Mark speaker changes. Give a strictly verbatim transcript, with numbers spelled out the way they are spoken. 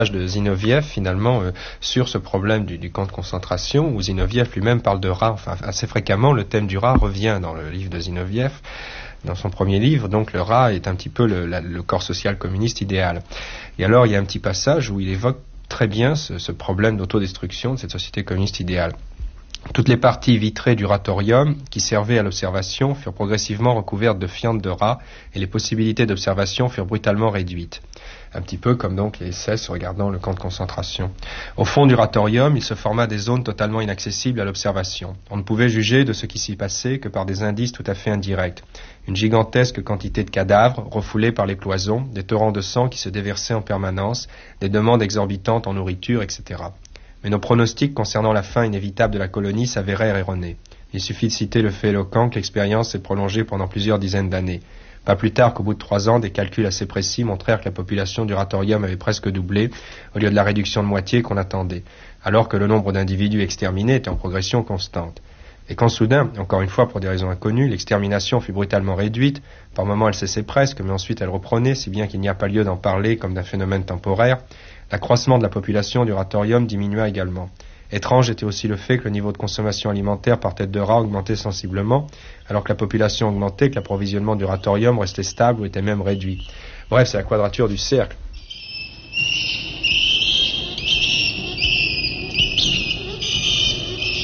Speaker 1: de Zinoviev finalement euh, sur ce problème du, du camp de concentration, où Zinoviev lui-même parle de rats. Enfin, assez fréquemment, le thème du rat revient dans le livre de Zinoviev, dans son premier livre. Donc le rat est un petit peu le, la, le corps social communiste idéal. Et alors il y a un petit passage où il évoque très bien ce, ce problème d'autodestruction de cette société communiste idéale. Toutes les parties vitrées du ratorium qui servaient à l'observation furent progressivement recouvertes de fientes de rats et les possibilités d'observation furent brutalement réduites. Un petit peu comme donc les essais regardant le camp de concentration. Au fond du ratorium, il se forma des zones totalement inaccessibles à l'observation. On ne pouvait juger de ce qui s'y passait que par des indices tout à fait indirects. Une gigantesque quantité de cadavres, refoulés par les cloisons, des torrents de sang qui se déversaient en permanence, des demandes exorbitantes en nourriture, et cetera. Mais nos pronostics concernant la fin inévitable de la colonie s'avérèrent erronés. Il suffit de citer le fait éloquent que l'expérience s'est prolongée pendant plusieurs dizaines d'années. Pas plus tard qu'au bout de trois ans, des calculs assez précis montrèrent que la population du ratorium avait presque doublé, au lieu de la réduction de moitié qu'on attendait, alors que le nombre d'individus exterminés était en progression constante. Et quand soudain, encore une fois pour des raisons inconnues, l'extermination fut brutalement réduite, par moments elle cessait presque, mais ensuite elle reprenait, si bien qu'il n'y a pas lieu d'en parler comme d'un phénomène temporaire, l'accroissement de la population du ratorium diminua également. Étrange était aussi le fait que le niveau de consommation alimentaire par tête de rat augmentait sensiblement, alors que la population augmentait, que l'approvisionnement du ratorium restait stable ou était même réduit. Bref, c'est la quadrature du cercle.